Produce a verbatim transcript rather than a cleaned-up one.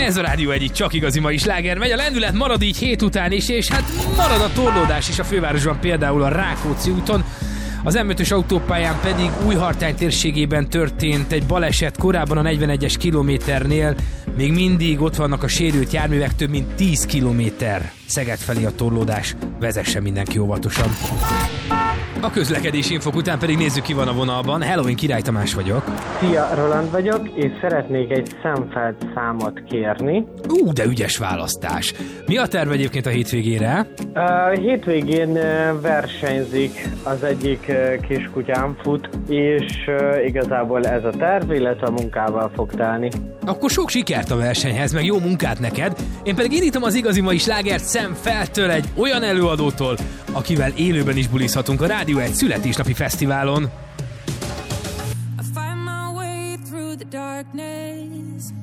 Ez a Rádió egyik csak igazi mai sláger. Megy a lendület, marad így hét után is, és hát marad a torlódás is a fővárosban, például a Rákóczi úton. Az em ötös autópályán pedig Újhartány térségében történt egy baleset, korábban a negyvenegyes kilométernél. Még mindig ott vannak a sérült járművek, több mint tíz kilométer Szeged felé a torlódás. Vezessen mindenki óvatosan. A közlekedési infok után pedig nézzük, ki van a vonalban. Hello, én Király Tamás vagyok. Szia, Roland vagyok, és szeretnék egy Szemfeld számot kérni. Ú, de ügyes választás. Mi a terv egyébként a hétvégére? Uh, hétvégén uh, versenyzik az egyik uh, kiskutyám, fut, és uh, igazából ez a terv, illetve a munkával fog telni. Akkor sok sikert a versenyhez, meg jó munkát neked. Én pedig indítom az igazi mai slágert Szemfeldtől, egy olyan előadótól, akivel élőben is bulizhatunk a Rádió egy születésnapi fesztiválon. I find my way through the darkness.